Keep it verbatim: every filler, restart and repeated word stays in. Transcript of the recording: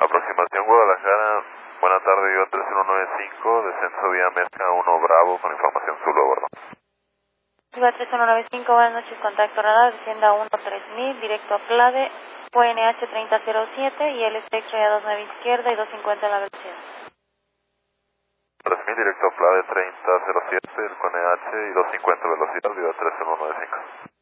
Aproximación Guadalajara, buena tarde, Viva tres uno nueve cinco, descenso vía Mezca uno Bravo con información Zulu, a bordo. Viva tres uno nueve cinco, buenas noches, contacto radar, descienda uno tres mil, directo a Clave, U N H treinta cero siete y el espectro a dos nueve izquierda y doscientos cincuenta la velocidad. tres mil, directo a Plade treinta cero siete, el Q N H y doscientos cincuenta velocidad, Viva tres uno nueve cinco.